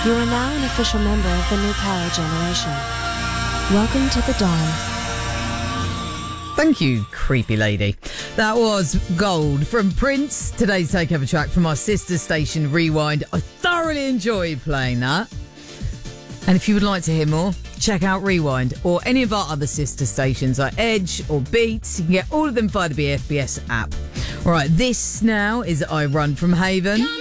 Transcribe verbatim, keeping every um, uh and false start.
You are now an official member of the new power generation. Welcome to the dawn. Thank you, creepy lady. That was Gold from Prince, today's takeover track from our sister station Rewind. I thoroughly enjoyed playing that. And if you would like to hear more, check out Rewind or any of our other sister stations like Edge or Beats. You can get all of them via the B F B S app. All right, this now is I Run From Haven.